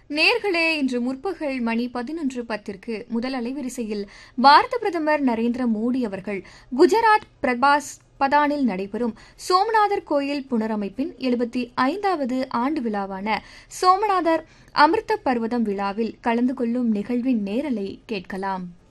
நேர்களே, இன்று முற்பகல் மணி 11:10 முதல் அலைவரிசையில் பாரத பிரதமர் நரேந்திர மோடி அவர்கள் குஜராத் பிரபாஸ் பதானில் நடைபெறும் சோமநாதர் கோயில் புனரமைப்பின் 75வது ஆண்டு விழாவான சோமநாதர் அமிர்த பர்வதம் விழாவில் கலந்து கொள்ளும் நிகழ்வின் நேரலை கேட்கலாம்.